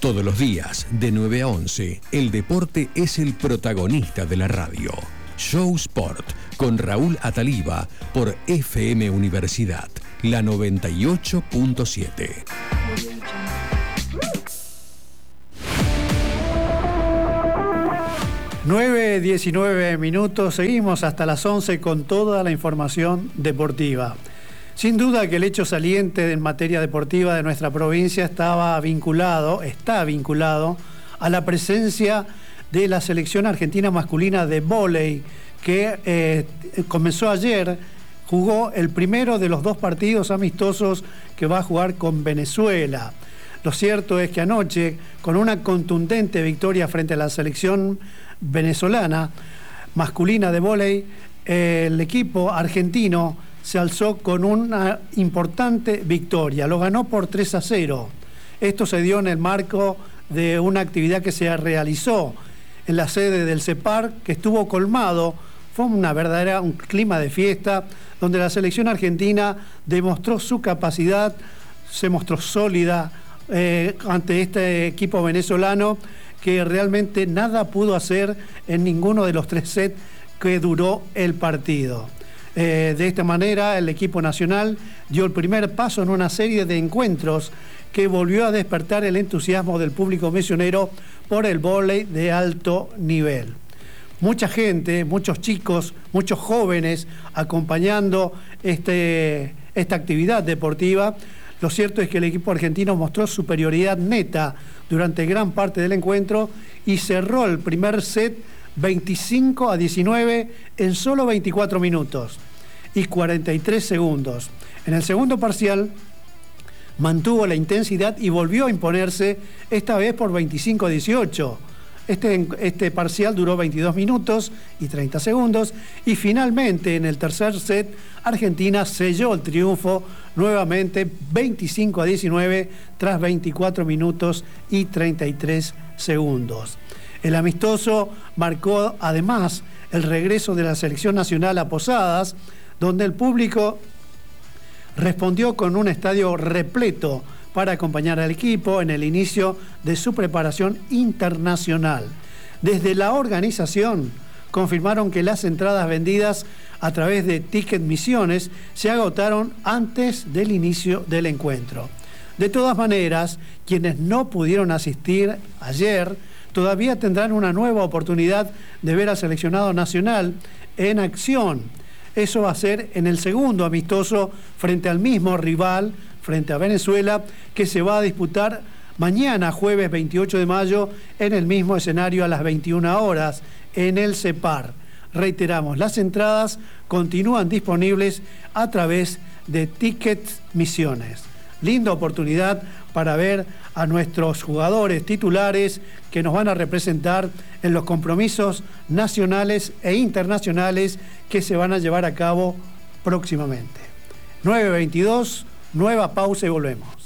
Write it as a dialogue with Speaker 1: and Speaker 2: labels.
Speaker 1: Todos los días, de 9 a 11, el deporte es el protagonista de la radio. Show Sport, con Raúl Ataliba, por FM Universidad, la 98.7.
Speaker 2: 9:19 minutos, seguimos hasta las 11 con toda la información deportiva. Sin duda que el hecho saliente en materia deportiva de nuestra provincia está vinculado a la presencia de la selección argentina masculina de vóley, que comenzó ayer, jugó el primero de los 2 partidos amistosos que va a jugar con Venezuela. Lo cierto es que anoche, con una contundente victoria frente a la selección venezolana masculina de vóley, el equipo argentino se alzó con una importante victoria. Lo ganó por 3-0. Esto se dio en el marco de una actividad que se realizó en la sede del CEPAR, que estuvo colmado. Fue un clima de fiesta, donde la selección argentina demostró su capacidad, se mostró sólida ante este equipo venezolano, que realmente nada pudo hacer en ninguno de los 3 sets que duró el partido. De esta manera, el equipo nacional dio el primer paso en una serie de encuentros que volvió a despertar el entusiasmo del público misionero por el vóley de alto nivel. Mucha gente, muchos chicos, muchos jóvenes acompañando esta actividad deportiva. Lo cierto es que el equipo argentino mostró superioridad neta durante gran parte del encuentro y cerró el primer set 25-19 en solo 24 minutos y 43 segundos. En el segundo parcial mantuvo la intensidad y volvió a imponerse, esta vez por 25-18. Este parcial duró 22 minutos y 30 segundos y finalmente en el tercer set Argentina selló el triunfo nuevamente 25-19 tras 24 minutos y 33 segundos. El amistoso marcó además el regreso de la selección nacional a Posadas, donde el público respondió con un estadio repleto para acompañar al equipo en el inicio de su preparación internacional. Desde la organización confirmaron que las entradas vendidas a través de Ticket Misiones se agotaron antes del inicio del encuentro. De todas maneras, quienes no pudieron asistir ayer todavía tendrán una nueva oportunidad de ver al seleccionado nacional en acción. Eso va a ser en el segundo amistoso frente al mismo rival, frente a Venezuela, que se va a disputar mañana, jueves 28 de mayo, en el mismo escenario a las 21 horas, en el CEPAR. Reiteramos, las entradas continúan disponibles a través de Tickets Misiones. Linda oportunidad para ver a nuestros jugadores titulares que nos van a representar en los compromisos nacionales e internacionales que se van a llevar a cabo próximamente. 9:22, nueva pausa y volvemos.